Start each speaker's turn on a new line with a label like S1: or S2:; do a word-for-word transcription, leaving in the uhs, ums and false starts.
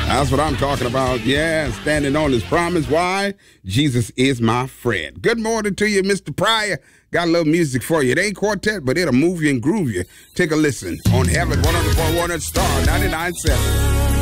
S1: That's what I'm talking about. Yeah, standing on his promise. Why? Jesus is my friend. Good morning to you, Mister Pryor. Got a little music for you. It ain't quartet, but it'll move you and groove you. Take a listen on Heaven one oh four point one at Star ninety-nine point seven.